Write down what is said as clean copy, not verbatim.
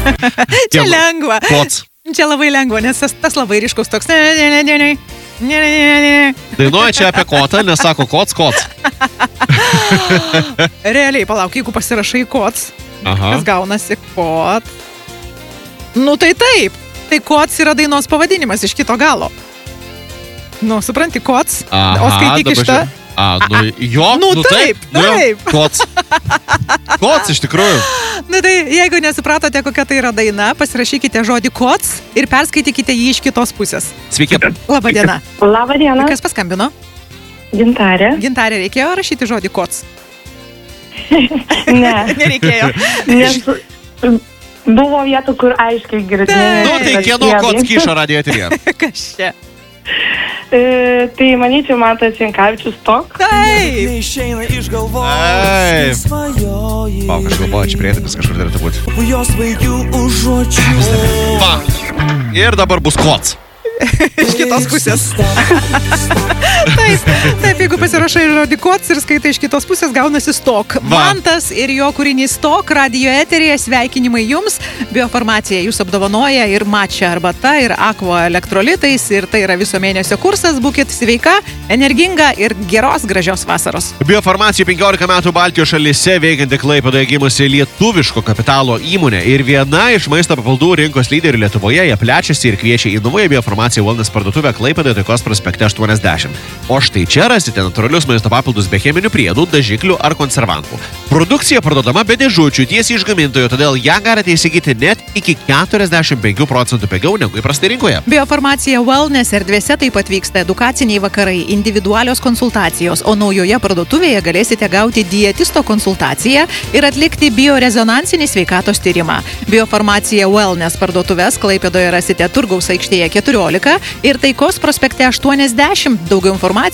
Čia lengva. Kots. Čia labai lengva, nes tas labai ryškus toks. Dainuoja čia apie kotą, nes sako kots. Realiai, palauk, jeigu pasirašai kots, kas gaunasi kot. Nu tai taip. Tai kots yra dainos pavadinimas iš kito galo. Nu, supranti, kots. O skaityk iš tą. Taip. Kots. Kots iš tikrųjų. Na tai, jeigu nesupratote, kokia tai yra daina, pasirašykite žodį kots ir perskaitykite jį iš kitos pusės. Sveiki. Labą dieną. Labą dieną. Kas paskambino? Gintarė. Gintarė, reikėjo rašyti žodį kots? Ne. Nereikėjo. Nes buvo vietų, kur aiškiai girdėjau. Nu, tai kieno kots kišo radijo eteryje? Kas čia? Tai manyčiau, Mantas Jankavičius tok. Taip. Aš galvoju, čia prietamis kažkur turėtų būti. Va. Ir dabar bus kots. Iš kitos pusės. Taip, jeigu pasirašai žodį kots ir skaitai iš kitos pusės, gaunasi stok. Mantas ir jo kūrinys stok radijo eteryje, sveikinimai jums. Biofarmacija jūs apdovanoja ir matcha arbata, ir aqua elektrolitais, ir tai yra viso mėnesio kursas. Būkit sveika, energinga ir geros, gražios vasaros. Biofarmacija 15 metų Baltijos šalyse veikianti Klaipėdoje gimusi lietuviško kapitalo įmonė ir viena iš maisto papildų rinkos lyderių Lietuvoje. Jie plečiasi ir kviečia į naują Biofarmaciją Wellness parduotuvę Klaipėdoje Taikos prospekte 80. O štai čia rasite natūralius maisto papildus be cheminių priedų, dažiklių ar konservantų. Produkcija parduodama be dėžučių tiesiai iš gamintojo, todėl ją galite įsigyti net iki 45% pigiau negu įprastai rinkoje. Biofarmacija Wellness erdvėse taip pat vyksta edukaciniai vakarai, individualios konsultacijos, o naujoje parduotuvėje galėsite gauti dietisto konsultaciją ir atlikti biorezonansinį sveikatos tyrimą. Biofarmacija Wellness parduotuvės Klaipėdoje rasite Turgaus aikštėje 14 ir Taikos prospekte 80. Daugiau informacijos